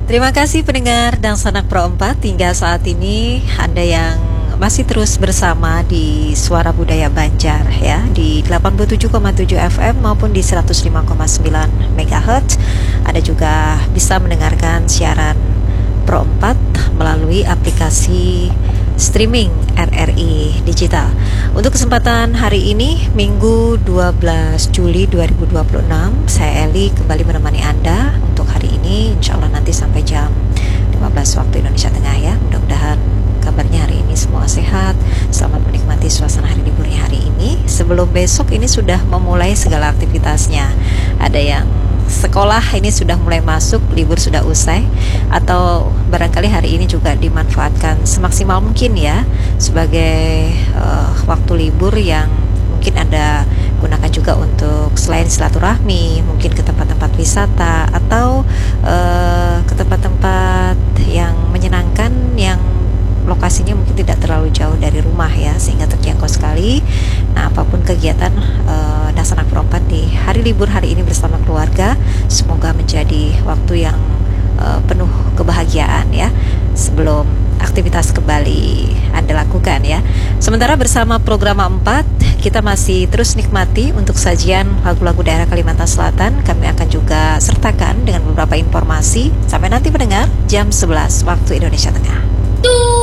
Terima kasih pendengar dan sanak Pro 4. Hingga saat ini Anda yang masih terus bersama di Suara Budaya Banjar ya, di 87,7 FM maupun di 105,9 MHz. Ada juga bisa mendengarkan siaran Pro 4 melalui aplikasi streaming RRI Digital. Untuk kesempatan hari ini, Minggu 12 Juli 2026, saya Eli kembali menemani Anda untuk hari ini, insya Allah nanti sampai jam 15 waktu Indonesia Tengah ya. Mudah-mudahan kabarnya hari ini semua sehat. Selamat menikmati suasana hari liburnya hari ini. Sebelum besok ini sudah memulai segala aktivitasnya. Ada yang sekolah ini sudah mulai masuk, libur sudah usai, atau barangkali hari ini juga dimanfaatkan semaksimal mungkin ya sebagai waktu libur yang mungkin Anda gunakan juga untuk selain silaturahmi, mungkin ke tempat-tempat wisata atau ke tempat-tempat yang menyenangkan yang lokasinya mungkin tidak terlalu jauh dari rumah ya, sehingga terjangkau sekali. Nah, apapun kegiatan Sanak Pro 4 di hari libur hari ini bersama keluarga, semoga menjadi waktu yang penuh kebahagiaan ya, sebelum aktivitas kembali Anda lakukan ya. Sementara bersama program 4, kita masih terus nikmati untuk sajian lagu-lagu daerah Kalimantan Selatan. Kami akan juga sertakan dengan beberapa informasi sampai nanti pendengar jam 11 waktu Indonesia Tengah.